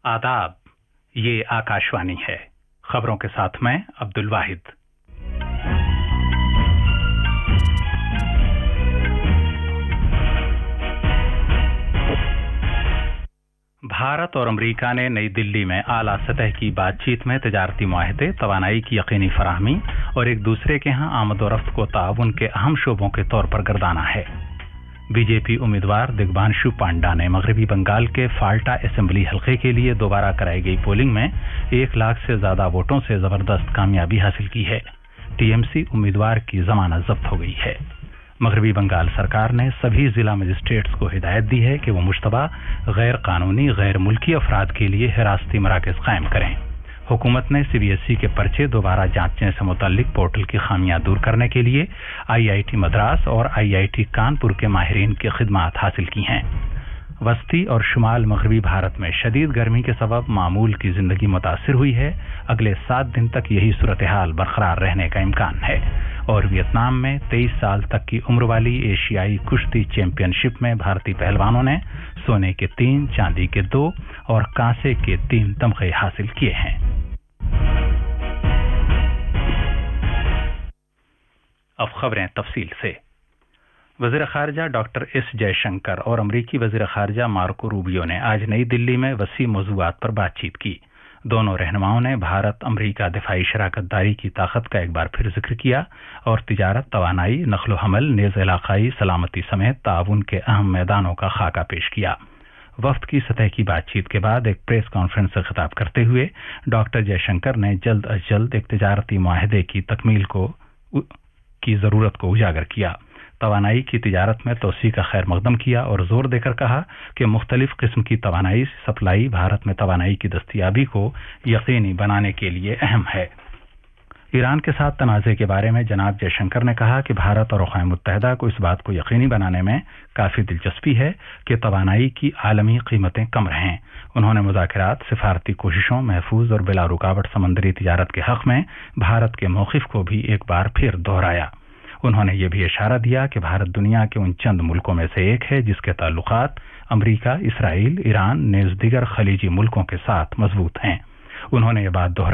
आदाब, ये आकाशवाणी है। खबरों के साथ मैं अब्दुल वाहिद। भारत और अमेरिका ने नई दिल्ली में आला सतह की बातचीत में तजारती मुआहदे, तवानाई की यकीनी फराहमी और एक दूसरे के यहाँ आमद और रफ्त को ताउन के अहम शोबों के तौर पर गर्दाना है। बीजेपी उम्मीदवार दिग्भांशु पांडा ने मगरबी बंगाल के फाल्टा असेंबली हलके के लिए दोबारा कराई गई पोलिंग में 1 लाख से ज्यादा वोटों से जबरदस्त कामयाबी हासिल की है। टीएमसी उम्मीदवार की जमानत जब्त हो गई है। मगरबी बंगाल सरकार ने सभी जिला मजिस्ट्रेट्स को हिदायत दी है कि वो मुश्तबा गैर कानूनी गैर मुल्की अफराद के लिए हिरासती मराकज कायम करें। हुकूमत ने सीबीएसई के पर्चे दोबारा जांचने से मुतल्लिक पोर्टल की खामियां दूर करने के लिए आईआईटी मद्रास और आईआईटी कानपुर के माहिरीन की खिदमात हासिल की हैं। वस्ती और शुमाल मगरबी भारत में शदीद गर्मी के सबब मामूल की जिंदगी मुतासिर हुई है। अगले 7 दिन तक यही सूरत हाल बरकरार रहने का इम्कान है। और वियतनाम में 23 साल तक की उम्र वाली एशियाई कुश्ती चैंपियनशिप में भारतीय पहलवानों ने सोने के 3, चांदी के 2 और कांसे के 3 तमगे हासिल किए हैं। अब खबरें तफसील से। वज़ीर ख़ारिजा डॉक्टर एस जयशंकर और अमरीकी वज़ीर ख़ारिजा मार्को रूबियो ने आज नई दिल्ली में वसी मौज़ूआत पर बातचीत की। दोनों रहनुमाओं ने भारत अमरीका दिफाई शराकतदारी की ताकत का एक बार फिर जिक्र किया और तिजारत, तवानाई, नक्ल हमल, नेज़ इलाक़ाई सलामती समेत ताउन के अहम मैदानों का खाका पेश किया। वफ्द की सतह की बातचीत के बाद एक प्रेस कॉन्फ्रेंस से खिताब करते हुए डॉक्टर जयशंकर ने जल्द अज जल्द एक तिजारती मुआहदे की तकमील की ज़रूरत को उजागर किया। तवानाई की तिजारत में तोसी का खैर मकदम किया और जोर देकर कहा कि मुख्तलिफ किस्म की तवानाई सप्लाई भारत में तवानाई की दस्तयाबी को यकीनी बनाने के लिए अहम है। ईरान के साथ तनाज़े के बारे में जनाब जयशंकर ने कहा कि भारत और अक़वाम मुत्तहिदा को इस बात को यकीनी बनाने में काफ़ी दिलचस्पी है कि तवानाई की आलमी कीमतें कम रहें। उन्होंने मुज़ाकरात, सिफारती कोशिशों, महफूज और बिला रुकावट समंदरी तिजारत के हक़ में भारत के मौक़िफ़ को भी एक बार फिर दोहराया। उन्होंने ये भी इशारा दिया कि भारत दुनिया के उन चंद मुल्कों में से एक है जिसके ताल्लुकात अमरीका, इसराइल, ईरान नेज़ दीगर खलीजी मुल्कों के साथ मजबूत हैं। उन्होंने ये बात दोहराई